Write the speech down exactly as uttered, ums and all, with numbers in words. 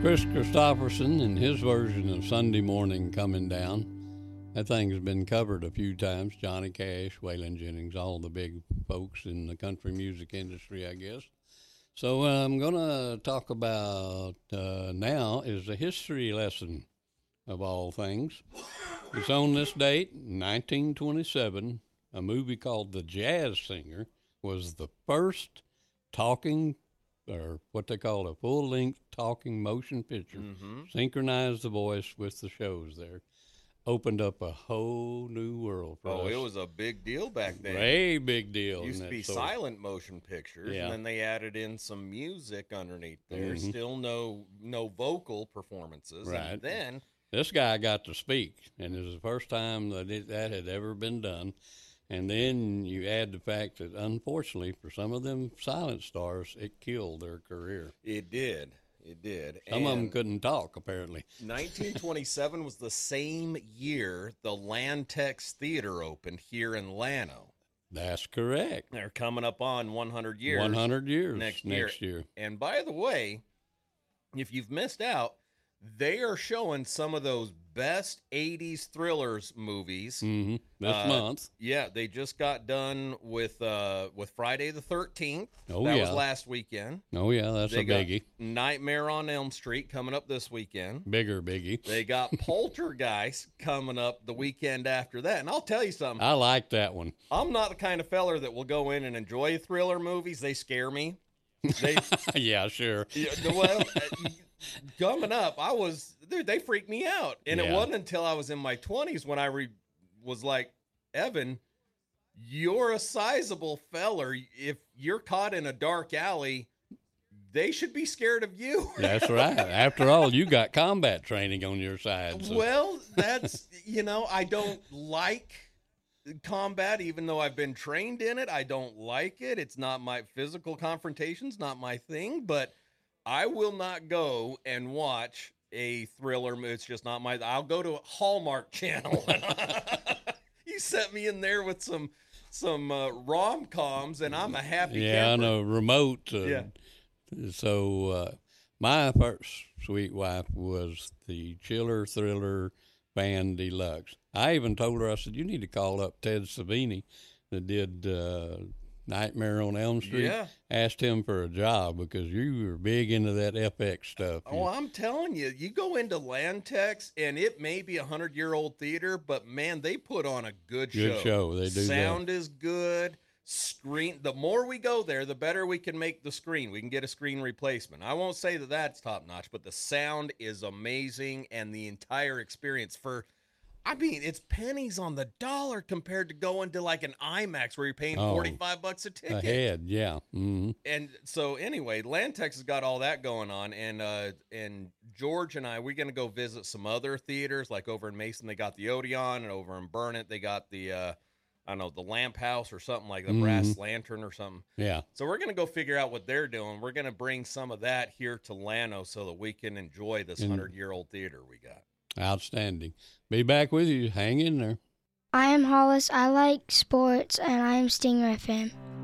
Chris Christopherson and his version of Sunday Morning Coming Down. That thing's been covered a few times. Johnny Cash, Waylon Jennings, all the big folks in the country music industry, I guess. So what I'm going to talk about uh, now is a history lesson of all things. It's on this date, nineteen twenty-seven, a movie called The Jazz Singer was the first talking, or what they call a full-length talking motion picture. Mm-hmm. Synchronized the voice with the shows there. Opened up a whole new world for oh, us. Oh, it was a big deal back then. Very big deal. It used to be sort. silent motion pictures, yeah. and then they added in some music underneath there. Mm-hmm. Still no no vocal performances. Right. And then this guy got to speak, and it was the first time that it, that had ever been done. And then you add the fact that, unfortunately, for some of them silent stars, it killed their career. It did. It did. Some and of them couldn't talk, apparently. nineteen twenty-seven was the same year the Lantex Theater opened here in Llano. That's correct. They're coming up on one hundred years. one hundred years next, next year. year. And by the way, if you've missed out, they are showing some of those best eighties thrillers movies mm-hmm. this uh, month. Yeah, they just got done with uh, with Friday the thirteenth. Oh, that yeah. was last weekend. Oh, yeah, that's they a biggie. Got Nightmare on Elm Street coming up this weekend. Bigger biggie. They got Poltergeist coming up the weekend after that. And I'll tell you something. I like that one. I'm not the kind of feller that will go in and enjoy thriller movies. They scare me. They, yeah, sure. Yeah, well, coming up, I was, dude, they freaked me out. And yeah. it wasn't until I was in my twenties when I re, was like, Evan, you're a sizable feller. If you're caught in a dark alley, they should be scared of you. That's right. After all, you got combat training on your side. So. Well, that's, you know, I don't like combat, even though I've been trained in it. I don't like it. It's not my physical confrontation's not my thing, but I will not go and watch a thriller movie. It's just not my, I'll go to a Hallmark Channel. You set me in there with some, some uh, rom-coms and I'm a happy Yeah, camper. on a remote. Uh, yeah. So uh, my first sweet wife was the Chiller Thriller Band Deluxe. I even told her, I said, you need to call up Ted Savini that did uh, Nightmare on Elm Street. Yeah. Asked him for a job because you were big into that F X stuff. Oh, I'm telling you, you go into Lantex and it may be a hundred-year-old theater, but man, they put on a good show. Good show. They do. Sound that. is good. Screen. The more we go there, the better we can make the screen. We can get a screen replacement. I won't say that that's top-notch, but the sound is amazing and the entire experience for, I mean, it's pennies on the dollar compared to going to like an IMAX where you're paying oh, forty-five bucks a ticket. Ahead, yeah. Mm-hmm. And so anyway, Lantex has got all that going on. And, uh, and George and I, we're going to go visit some other theaters, like over in Mason, they got the Odeon, and over in Burnett, they got the, uh, I don't know, the Lamp House or something like the mm-hmm. Brass Lantern or something. Yeah. So we're going to go figure out what they're doing. We're going to bring some of that here to Llano so that we can enjoy this hundred-year-old theater we got. Outstanding. Be back with you. Hang in there. I am Hollis. I like sports, and I am Stinger F M.